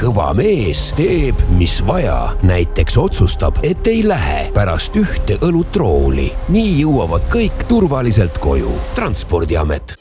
kõva mees teeb, mis vaja. Näiteks otsustab, et ei lähe pärast ühte õlutrooli. Nii jõuavad kõik turvaliselt koju. Transpordiamet.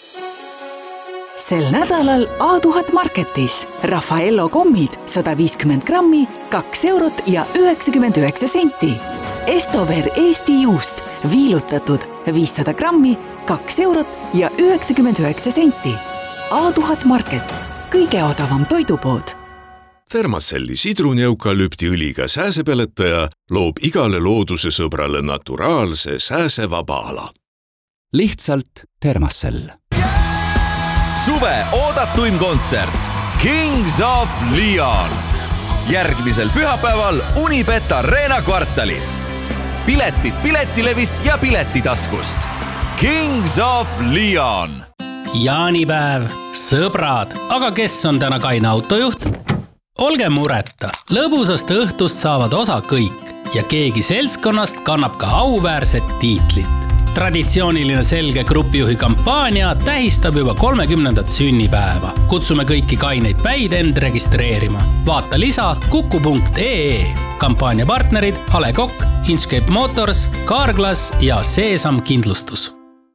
Sel nädalal A1000 Marketis Raffaello kommid 150 grammi, 2 eurot ja 99 senti. Estover Eesti juust viilutatud 500 grammi, 2 eurot ja 99 senti. A1000 Market, kõige odavam toidupood. Thermacelli sidrunieukalüptiõliga sääsepeletaja loob igale looduse sõbrale naturaalse sääsevaba ala. Lihtsalt Thermacell. Suve oodatuim kontsert Kings of Leon. Järgmisel pühapäeval Unibet Arena kvartalis. Piletid Piletilevist ja Piletitaskust. Kings of Leon. Jaanipäev, sõbrad, aga kes on täna kaine autojuht? Olge mureta, lõbusast õhtust saavad osa kõik ja keegi seltskonnast kannab ka auväärset tiitlit. Traditsiooniline selge grupijuhi kampaania tähistab juba 30. sünnipäeva. Kutsume kõiki kaineid päid end registreerima. Vaata lisa kuku.ee. Kampaania partnerid Ale Kokk, Inkscape Motors, Carglass ja Seesam Kindlustus.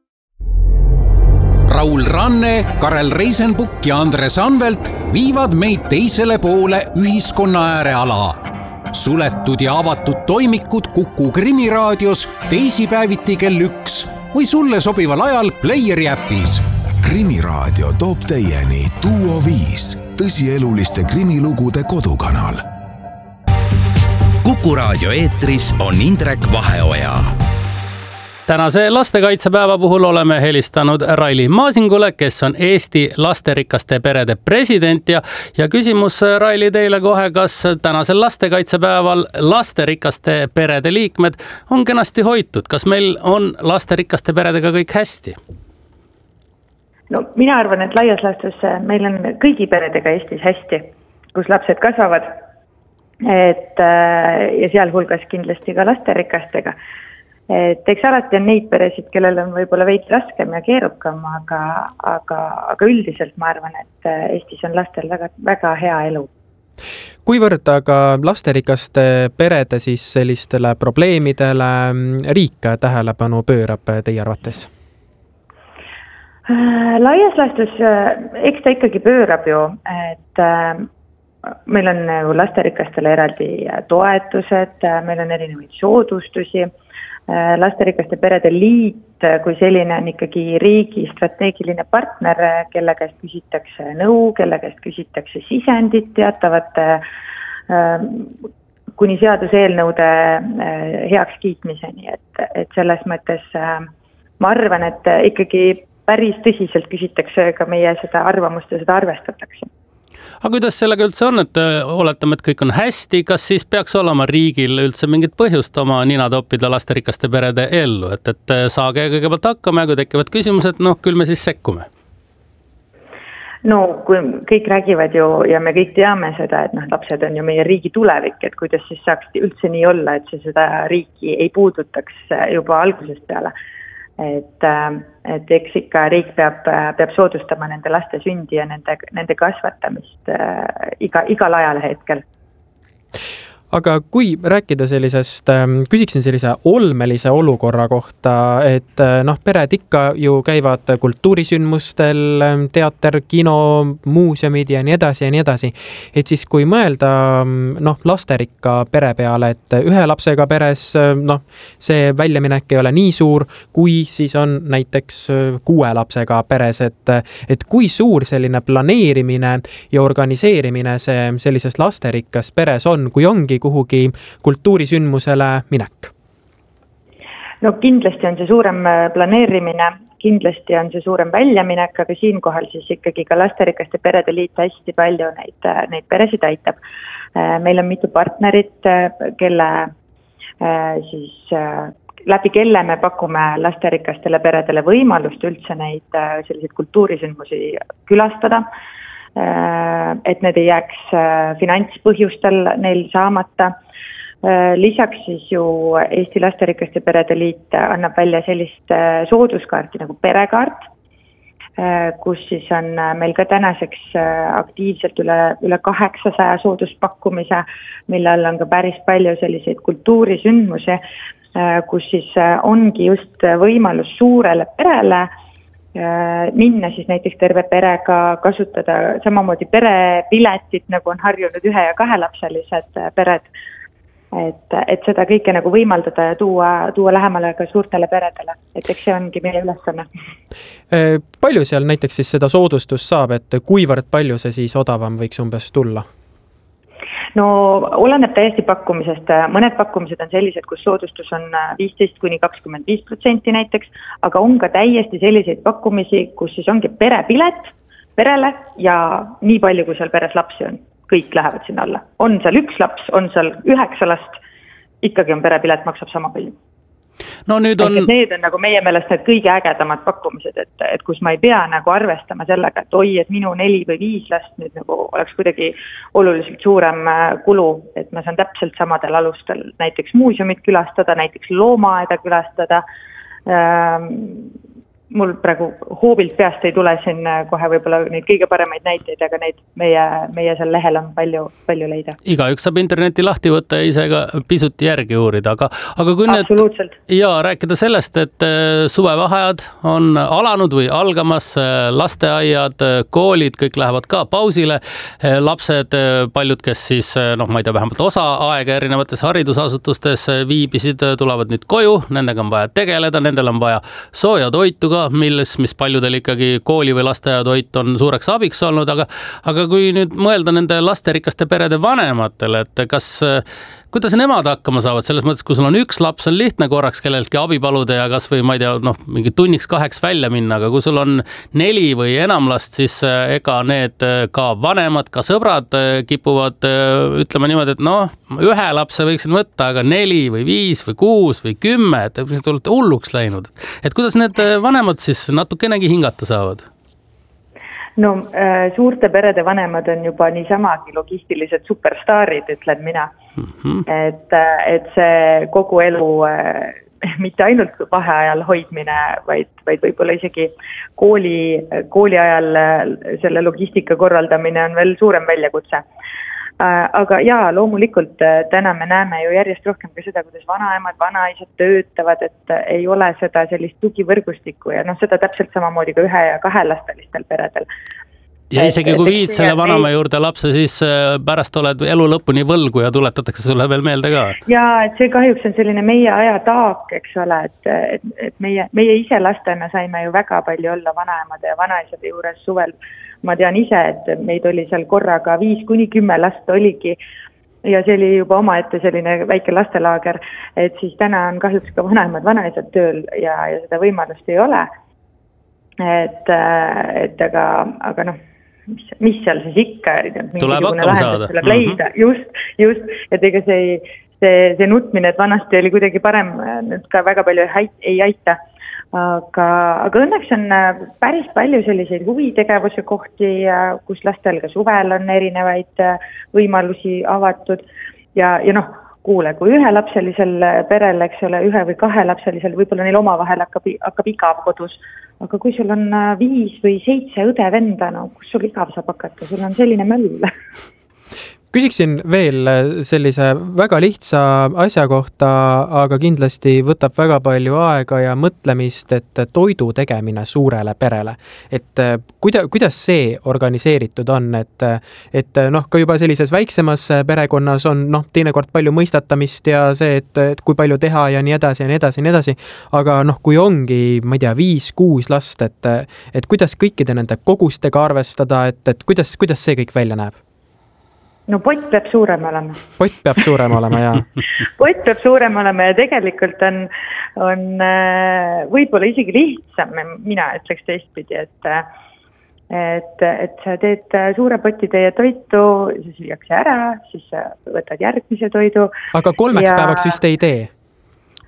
Raul Ranne, Karel Reisenbuk ja Andres Anvelt viivad meid teisele poole ühiskonna ääreala. Suletud ja avatud toimikud Kuku Krimiraadios teisipäeviti kell 1 või sulle sobival ajal Playeri äpis. Krimiraadio toob teieni Duo 5, tõsieluliste krimilugude kodukanal. Kuku raadio eetris on Indrek Vaheoja. Tänase lastekaitsepäeva puhul oleme helistanud Raili Maasingule, kes on Eesti lasterikaste perede president ja küsimus Raili teile kohe, kas tänasel lastekaitsepäeval lasterikaste perede liikmed on kenasti hoitud? Kas meil on lasterikaste peredega kõik hästi? No mina arvan, et laias laastus meil on kõigi peredega Eestis hästi, kus lapsed kasvavad ja sealhulgas kindlasti ka lasterikastega. Et eks alati on neid peresid, kellel on võib-olla veidi raskem ja keerukam, aga üldiselt ma arvan, et Eestis on lastel väga, väga hea elu. Kuivõrd aga lasterikaste perede siis sellistele probleemidele riik tähelepanu pöörab teie arvates? Laias laastus, eks ta ikkagi pöörab ju, et meil on lasterikastele eraldi toetused, meil on erinevaid soodustusi. Lasterikaste perede liit kui selline on ikkagi riigi strateegiline partner, kelle käest küsitakse nõu, kelle käest küsitakse sisendit teatavate kuni seaduseelnõude heaks kiitmiseni. Et selles mõttes ma arvan, et ikkagi päris tõsiselt küsitakse ka meie seda arvamust ja seda arvestatakse. Aga kuidas sellega üldse on, et oletame, et kõik on hästi, kas siis peaks olema riigil üldse mingit põhjust oma nina toppida lasterikaste perede ellu, et saage kõigepealt hakkama ja kui tekivad küsimused, küll me siis sekkume? No kui kõik räägivad ju ja me kõik teame seda, et lapsed on ju meie riigi tulevik, et kuidas siis saaks üldse nii olla, et see seda riiki ei puudutaks juba algusest peale. Et eks ikka riik peab soodustama nende laste sündi ja nende kasvatamist igal ajal hetkel. Aga kui rääkida sellisest, küsiksin sellise olmelise olukorra kohta, et pered ikka ju käivad kultuurisündmustel, teater, kino, muuseumid ja nii edasi. Et siis kui mõelda lasterikka pere peale, et ühe lapsega peres see väljaminek ei ole nii suur, kui siis on näiteks 6 lapsega peres, et kui suur selline planeerimine ja organiseerimine see sellises lasterikkas peres on, kui ongi kuhugi kultuurisündmusele minek? No kindlasti on see suurem planeerimine, kindlasti on see suurem väljaminek, aga siinkohal siis ikkagi ka lasterikaste perede liit hästi palju neid peresid aitab. Meil on mitu partnerit, läbi kelle me pakume lasterikastele peredele võimalust üldse neid selliseid kultuurisündmusi külastada, et need ei jääks finantspõhjustel neil saamata. Lisaks siis ju Eesti Lasterikaste Perede Liit annab välja sellist sooduskaarti nagu perekaart, kus siis on meil ka tänaseks aktiivselt üle 800 sooduspakkumise, millel on ka päris palju selliseid kultuurisündmusi, kus siis ongi just võimalus suurele perele minna siis näiteks terve perega, kasutada samamoodi perepiletit, nagu on harjunud 1- ja 2-lapselised pered, et seda kõike nagu võimaldada ja tuua lähemale ka suurtele peredele, et eks see ongi meie ülesanne. Palju seal näiteks siis seda soodustust saab, et kuivõrd palju see siis odavam võiks umbes tulla? No oleneb täiesti pakkumisest, mõned pakkumised on sellised, kus soodustus on 15–25% näiteks, aga on ka täiesti selliseid pakkumisi, kus siis ongi perepilet perele ja nii palju, kui seal peres lapsi on, kõik lähevad sinna alla. On seal 1 laps, on seal 9 last, ikkagi on perepilet, maksab sama palju. No nüüd on... Need on nagu meie meelest need kõige ägedamad pakkumised, et kus ma ei pea nagu arvestama sellega, et et minu 4 või 5 last nüüd nagu oleks kuidagi oluliselt suurem kulu, et ma saan täpselt samadel alustel näiteks muuseumit külastada, näiteks loomaaeda külastada. Mul praegu hoobilt peast ei tule siin kohe võib-olla neid kõige paremaid näiteid, aga neid meie seal lehel on palju leida. Igaüks saab interneti lahti võtta ja ise ka pisut järgi uurida, aga kui absoluutselt. Rääkida sellest, et suvevaheajad on alanud või algamas, lasteaiad, koolid, kõik lähevad ka pausile, lapsed, paljud, kes siis, ma ei tea, vähemalt osa aega erinevates haridusasutustes viibisid, tulevad nüüd koju, nendega on vaja tegeleda, nendel on vaja sooja toitu ka, mis paljudel ikkagi kooli või lasteaiatoit on suureks abiks olnud, aga kui nüüd mõelda nende lasterikaste perede vanematele, et kuidas nemad hakkama saavad, selles mõttes, kui sul on 1 laps, on lihtne korraks kelleltki abi paluda ja kas või, ma ei tea, mingi tunniks 2 välja minna, aga kui sul on 4 või enam last, siis ega need ka vanemad, ka sõbrad kipuvad, ütleme niimoodi, et 1 lapse võiksin võtta, aga 4 või 5 või 6 või 10, et te olete hulluks läinud. Et kuidas need vanemad siis natukenegi hingata saavad? No suurte perede vanemad on juba niisamagi logistilised superstaarid, ütlen mina. Et see kogu elu mitte ainult vaheajal hoidmine, vaid võib-olla isegi kooli ajal selle logistika korraldamine on veel suurem väljakutse. Aga loomulikult täna me näeme ju järjest rohkem ka seda, kuidas vanaemad, vanaisad töötavad, et ei ole seda sellist tugivõrgustikku ja seda täpselt samamoodi ka 1- ja 2-lastelistel peredel. Ja isegi kui viid selle vanema juurde lapse, siis pärast oled elu lõpuni võlgu ja tuletatakse sulle veel meelde ka. Ja et see kahjuks on selline meie aja taak, eks ole, et meie ise lastena saime ju väga palju olla vanaemade ja vanaisade juures suvel. Ma tean ise, et meid oli seal korraga 5–10 last oligi ja see oli juba omaette selline väike lastelaager, et siis täna on kahjuks ka vanaemad vanaisad tööl ja seda võimalust ei ole. Et aga mis seal siis ikka tuleb hakkama saada. Leida. Just, et ega see nutmine, et vanasti oli kuidagi parem, nüüd ka väga palju ei aita. Aga õnneks on päris palju selliseid huvitegevuse kohti, kus lastel ka suvel on erinevaid võimalusi avatud ja kuule, kui 1-lapselisel perel, eks ole, 1- või 2-lapselisel, võib-olla neil omavahel hakkab igav kodus, aga kui sul on 5 või 7 õde-venda, kus sul igav saab hakata, sul on selline möll. Küsiksin veel sellise väga lihtsa asja kohta, aga kindlasti võtab väga palju aega ja mõtlemist, et toidu tegemine suurele perele. Et kuidas see organiseeritud on, et ka juba sellises väiksemas perekonnas on teinekord palju mõistatamist ja see, et kui palju teha ja nii edasi ja nii edasi ja nii edasi. Aga kui ongi, ma ei tea, 5-6 last, et kuidas kõikide nende kogustega arvestada, et kuidas see kõik välja näeb? No pott peab suurem olema. Pott peab suurem olema, jaa. Pott peab suurem olema ja tegelikult on võib-olla isegi lihtsam, mina ütleks teistpidi, et sa teed suure potitäie toitu, siis süüakse ära, siis sa võtad järgmise toidu. Aga 3 päevaks vist ei tee?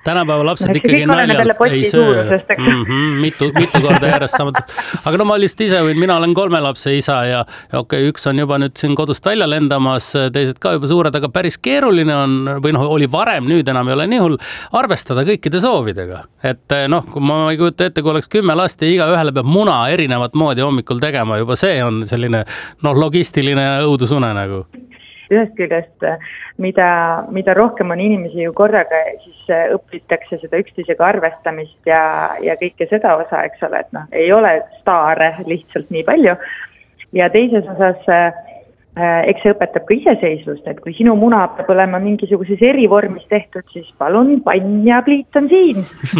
tänapäeva lapsed ikkagi naljalt ei söö. Mitu korda järjest samadut. Aga no ma lihtsalt ise võin, mina olen 3 lapse isa ja okei, üks on juba nüüd siin kodust välja lendamas, teised ka juba suured, aga päris keeruline on, või noh, oli varem, nüüd enam ei ole nii hull, arvestada kõikide soovidega. Et noh, kui ma ei kujuta ette, kui oleks 10 last ja iga ühele peab muna erinevat moodi hommikul tegema, juba see on selline logistiline õudusune nagu. Ühest küljest, mida rohkem on inimesi ju korraga, siis õpitakse seda üksteisega arvestamist ja kõike seda osa, eks ole, et noh, ei ole staare lihtsalt nii palju. Ja teises osas, eks see õpetab ka iseseisvust, et kui sinu muna peab olema mingisuguses erivormis tehtud, siis palun, pann ja pliit on siin.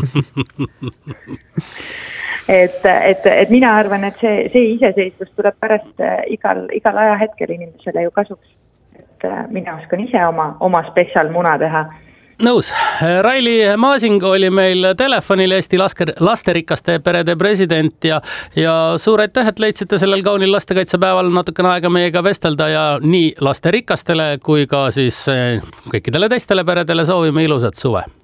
Et mina arvan, et see iseseisvus tuleb pärast igal ajahetkel inimesele ju kasuks. Mina oskan ise oma spetsiaalmuna teha. Nõus. Raili Maasing oli meil telefonil Eesti lasterikaste perede president ja suur aitäh, et leidsite sellel kaunil lastekaitsepäeval natukene aega meiega vestelda ja nii lasterikastele kui ka siis kõikidele teistele peredele soovime ilusat suve.